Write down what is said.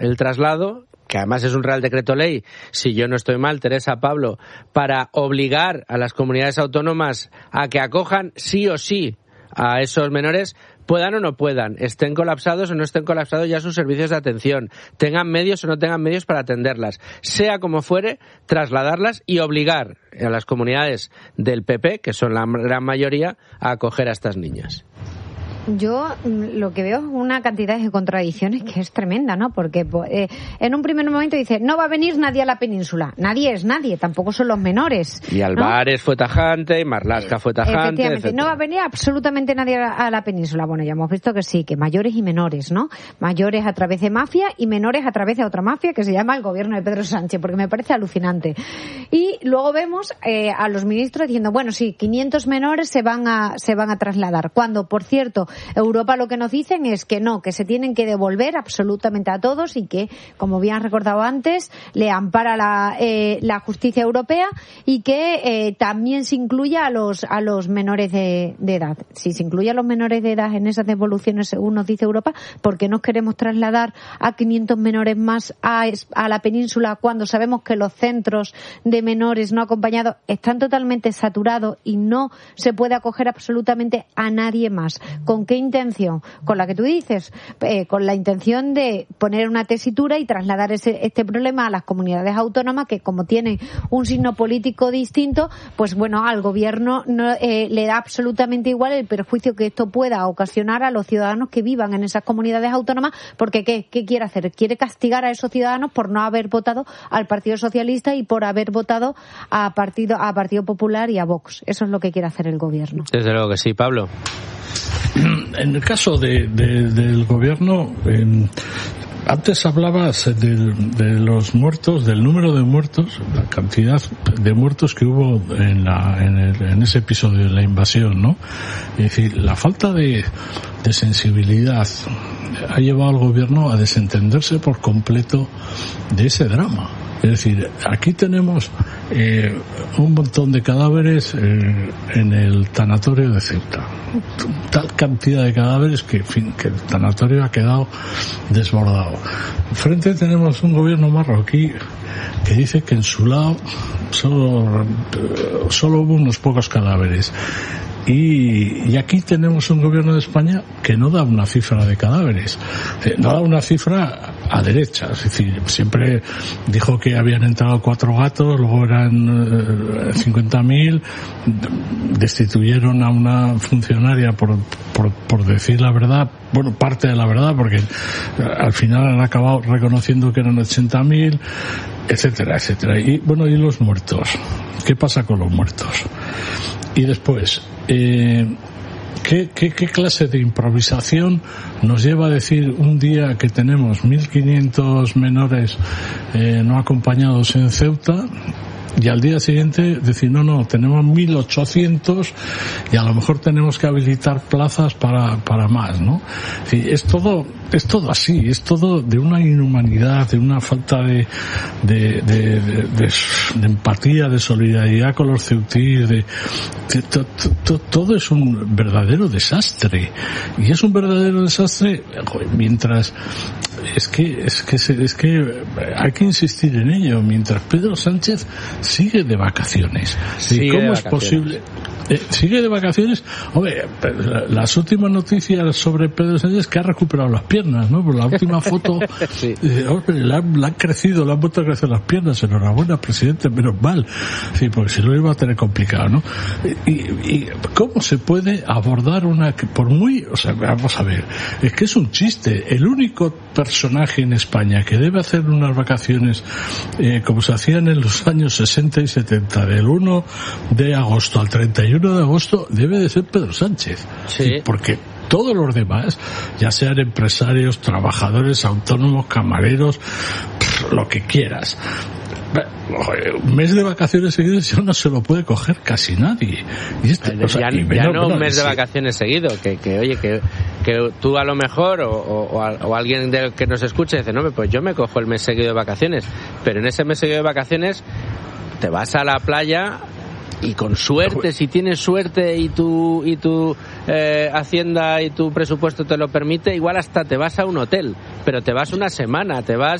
el traslado, que además es un Real Decreto Ley, si yo no estoy mal, Teresa, Pablo, para obligar a las comunidades autónomas a que acojan sí o sí a esos menores, puedan o no puedan, estén colapsados o no estén colapsados ya sus servicios de atención, tengan medios o no tengan medios para atenderlas, sea como fuere, trasladarlas y obligar a las comunidades del PP, que son la gran mayoría, a acoger a estas niñas. Yo lo que veo es una cantidad de contradicciones que es tremenda, ¿no? Porque en un primer momento dice, no va a venir nadie a la península. Nadie es nadie, tampoco son los menores, y Álvarez, ¿no?, fue tajante, y Marlaska fue tajante, efectivamente, etcétera. No va a venir absolutamente nadie a la península. Bueno, ya hemos visto que sí, que mayores y menores, ¿no? Mayores a través de mafia y menores a través de otra mafia que se llama el gobierno de Pedro Sánchez, porque me parece alucinante. Y luego vemos a los ministros diciendo, bueno, sí, 500 menores se van a trasladar. Cuando, por cierto, Europa lo que nos dicen es que no, que se tienen que devolver absolutamente a todos y que, como bien has recordado antes, le ampara la justicia europea y que también se incluya a los menores de edad. Si se incluye a los menores de edad en esas devoluciones, según nos dice Europa, ¿por qué nos queremos trasladar a 500 menores más a la península cuando sabemos que los centros de menores no acompañados están totalmente saturados y no se puede acoger absolutamente a nadie más? ¿Con qué intención? Con la que tú dices, con la intención de poner una tesitura y trasladar este problema a las comunidades autónomas que, como tienen un signo político distinto, pues bueno, al gobierno no, le da absolutamente igual el perjuicio que esto pueda ocasionar a los ciudadanos que vivan en esas comunidades autónomas, porque ¿qué quiere hacer? Quiere castigar a esos ciudadanos por no haber votado al Partido Socialista y por haber votado a Partido Popular y a Vox. Eso es lo que quiere hacer el gobierno. Desde luego que sí, Pablo. En el caso del gobierno, antes hablabas de los muertos, del número de muertos, la cantidad de muertos que hubo en ese episodio de la invasión, ¿no? Es decir, la falta de sensibilidad ha llevado al gobierno a desentenderse por completo de ese drama. Es decir, aquí tenemos un montón de cadáveres en el tanatorio de Ceuta. Tal cantidad de cadáveres que el tanatorio ha quedado desbordado. Enfrente tenemos un gobierno marroquí que dice que en su lado solo hubo unos pocos cadáveres. Y aquí tenemos un gobierno de España que no da una cifra de cadáveres, no da una cifra a derecha, es decir, siempre dijo que habían entrado 4 gatos, luego eran 50.000, destituyeron a una funcionaria por decir la verdad, bueno, parte de la verdad, porque al final han acabado reconociendo que eran 80.000, etcétera, etcétera. Y bueno, ¿y los muertos? ¿Qué pasa con los muertos? Y después, ¿qué clase de improvisación nos lleva a decir un día que tenemos 1.500 menores no acompañados en Ceuta y al día siguiente decir no, tenemos 1.800 y a lo mejor tenemos que habilitar plazas para más, ¿no? Es todo así, es todo de una inhumanidad, de una falta de empatía, de solidaridad con los ceutíes, todo es un verdadero desastre, y es un verdadero desastre mientras es que hay que insistir en ello, mientras Pedro Sánchez sigue de vacaciones. ¿Cómo es posible? Sigue de vacaciones. Hombre, las últimas noticias sobre Pedro Sánchez es que ha recuperado las piernas, ¿no? Por la última foto, sí. Le han crecido, le han vuelto a crecer las piernas. Enhorabuena, presidente, menos mal. Sí, porque si no iba a tener complicado, ¿no? Y ¿cómo se puede abordar vamos a ver, es que es un chiste. El único personaje en España que debe hacer unas vacaciones como se hacían en los años 60 y 70, del 1 de agosto al 31 de agosto, debe de ser Pedro Sánchez. Sí. Porque todos los demás, ya sean empresarios, trabajadores, autónomos, camareros, lo que quieras, un mes de vacaciones seguidas ya no se lo puede coger casi nadie. Un mes de vacaciones seguido, que tú a lo mejor o alguien que nos escuche dice, no, pues yo me cojo el mes seguido de vacaciones, pero en ese mes seguido de vacaciones te vas a la playa Y con suerte, si tienes suerte y tu Hacienda y tu presupuesto te lo permite, igual hasta te vas a un hotel, pero te vas una semana, te vas